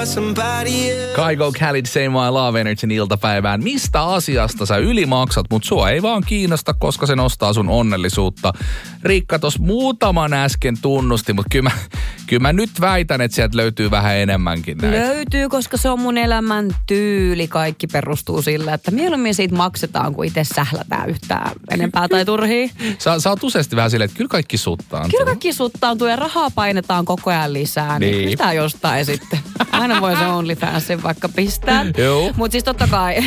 Kygo Khalid, Say My Love Energyn iltapäivään. Mistä asiasta sä ylimaksat, mut sua ei vaan kiinnosta, koska se nostaa sun onnellisuutta. Riikka tos muutaman äsken tunnusti, mutta kyllä mä nyt väitän, että sieltä löytyy vähän enemmänkin näitä. Löytyy, koska se on mun elämän tyyli. Kaikki perustuu sillä, että mieluummin siitä maksetaan, kuin itse sählätään yhtään enempää tai turhia. Sä oot useasti vähän silleen, että kyllä kaikki suttaantuu. Kyllä kaikki suttaantuu ja rahaa painetaan koko ajan lisää. Niin pitää jostain sitten. Aina voi se OnlyFansin vaikka pistää. Mutta siis totta kai,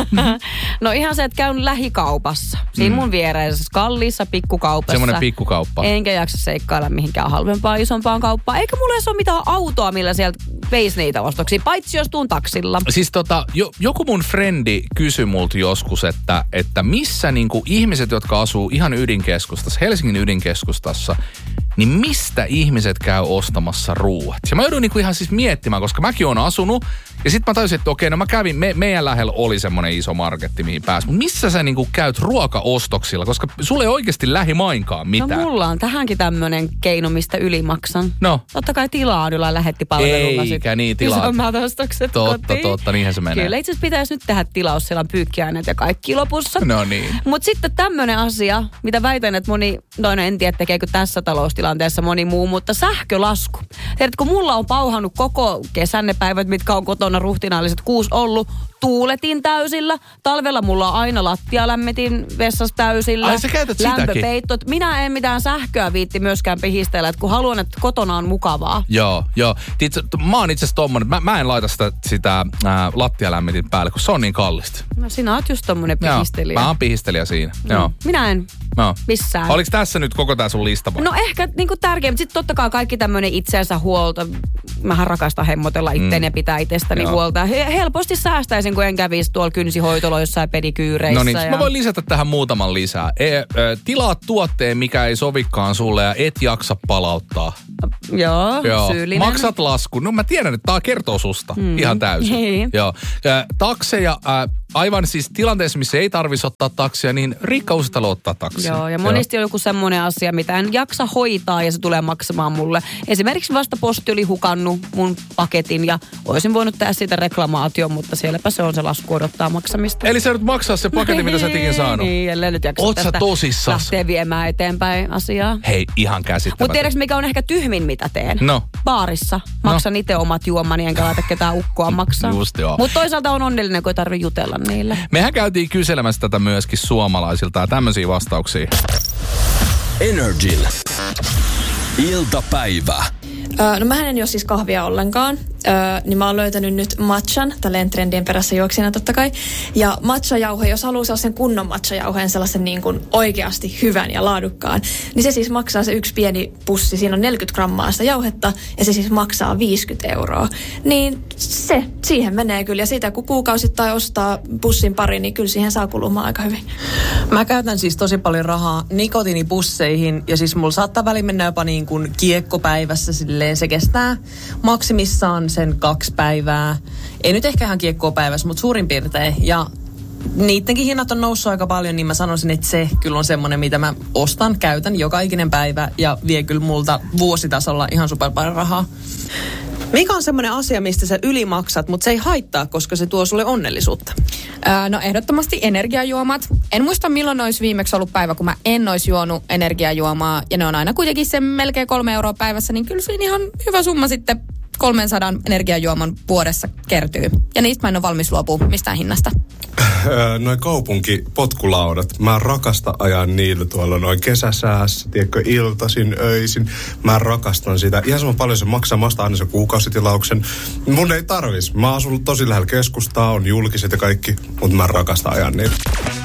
no ihan se, että käyn lähikaupassa. Siinä mun viereisessä kalliissa pikkukaupassa. Semmoinen pikkukauppa. Enkä jaksa seikkailla mihinkään halvempaan isompaan kauppaan. Eikä mulla edes ole mitään autoa, millä sieltä veisi niitä ostoksia, paitsi jos tuun taksilla. Siis joku mun frendi kysyi multa joskus, että missä niinku ihmiset, jotka asuu ihan ydinkeskustassa, Helsingin ydinkeskustassa, niin mistä ihmiset käy ostamassa ruuat? Ja mä joudun niinku ihan siis miettimään, koska mäkin oon asunut. Ja sit mä tajusin, että okei, no mä kävin, meidän lähellä oli semmonen iso marketti, mihin pääsi. Mutta missä sä niinku käyt ruokaostoksilla? Koska sulle ei oikeasti lähimainkaan mitään. No mulla on tähänkin tämmönen keino, mistä ylimaksan. No. Totta kai tilaan jollain lähettipalvelulla. Eikä niin, tilaat. Isommat ostokset kotiin. Totta, niinhän se menee. Kyllä, itse asiassa pitäisi nyt tehdä tilaus, siellä on pyykkiaineet ja kaikki lopussa. No niin. Mutta sitten tämmönen asia, mitä väitän, että moni, en tiedä tekeekö tässä taloustilanteessa moni muu, mutta sähkölasku. Tiedätkö, mulla on pauhannut koko kesän ne päivät, mitkä on kotona ruhtinaalliset 6 ollut. Tuuletin täysillä. Talvella mulla on aina lattialämmitin vessassa täysillä. Ai sä käytät sitäkin? Lämpöpeittot. Minä en mitään sähköä viitti myöskään pihistellä, että kun haluan, että kotona on mukavaa. Joo. Mä oon itse asiassa tommonen. Mä en laita sitä lattialämmitin päälle, kun se on niin kallista. No sinä oot just tommonen pihistelijä. Joo, mä oon pihistelijä siinä. Joo. Minä en. No. Missään. Oliko tässä nyt koko tää sun lista? No ehkä niinku tärkeä, mutta sitten totta kai kaikki tämmöinen itseensä huolto. Mähän rakastan hemmotella itteeni ja pitää itsestäni huolta. Helposti säästäisin, kun en kävisi tuolla kynsihoitoloissa ja pedikyyreissä. No niin, mä voin lisätä tähän muutaman lisää. Tilaa tuotteen, mikä ei sovikaan sulle ja et jaksa palauttaa. Joo. Syyllinen. Maksat laskun. No mä tiedän, että tää kertoo susta ihan täysin. Niin. Joo. Takseja, aivan siis tilanteessa, missä ei tarvitsisi ottaa taksia, niin Riikka Uusitalo ottaa taksia. Joo, ja monesti on joku semmoinen asia, mitä en jaksa hoitaa ja se tulee maksamaan mulle. Esimerkiksi vasta posti oli hukannut mun paketin ja olisin voinut tehdä siitä reklamaation, mutta sielläpä se on se lasku odottaa maksamista. Eli sä nyt maksaa se paketin, mitä sä etikin saanut? Niin, ellei nyt jaksa Oot tästä sä tosissas? lähtee viemään eteenpäin asiaa. Hei, ihan käsittämätöntä. Mutta tiedätkö, mikä on ehkä tyhmin, mitä teen? No. Baarissa. Maksan itse omat juomani, enkä laita ketään ukkoa maksaa. Just joo. Mutta toisaalta on onnellinen, kun ei tarvitse jutella niille. Mehän käytiin kyselemässä tätä myöskin suomalaisilta ja tämmöisiä vastauksia. Energin iltapäivä. No mähän en juo siis kahvia ollenkaan, niin mä oon löytänyt nyt matchan, tälleen trendien perässä juoksina totta kai. Ja matchajauhe, jos haluaa sellaisen kunnon matchajauheen, sellaisen niin kuin oikeasti hyvän ja laadukkaan, niin se siis maksaa se yksi pieni pussi, siinä on 40 grammaa sitä jauhetta ja se siis maksaa 50 €. Niin siihen menee kyllä ja siitä kun kuukausittain ostaa pussin pari, niin kyllä siihen saa kulumaan aika hyvin. Mä käytän siis tosi paljon rahaa nikotiinipusseihin ja siis mulla saattaa väliin mennä jopa niin kuin kiekkopäivässä silleen. Se kestää maksimissaan sen 2 päivää. Ei nyt ehkä ihan kiekkoa päivässä, mutta suurin piirtein. Ja niidenkin hinnat on noussut aika paljon, niin mä sanoisin, että se kyllä on semmoinen, mitä mä ostan, käytän joka ikinen päivä ja vie kyllä multa vuositasolla ihan super paljon rahaa. Mikä on semmoinen asia, mistä sä ylimaksat, mutta se ei haittaa, koska se tuo sulle onnellisuutta? No ehdottomasti energiajuomat. En muista milloin olisi viimeksi ollut päivä, kun mä en olisi juonut energiajuomaa. Ja ne on aina kuitenkin se melkein 3 € päivässä, niin kyllä siinä ihan hyvä summa sitten 300 energiajuoman vuodessa kertyy. Ja niistä mä en ole valmis luopumaan mistään hinnasta. Noi kaupunkipotkulaudot. Mä rakastan ajaa niillä tuolla noin kesäsäässä, tiedätkö, iltaisin, öisin. Mä rakastan sitä. Ihan sama paljon se maksaa. Mä ostan aina sen kuukausitilauksen. Mun ei tarvis. Mä asun tosi lähellä keskustaa, on julkiset ja kaikki, mutta mä rakastan ajaa niitä.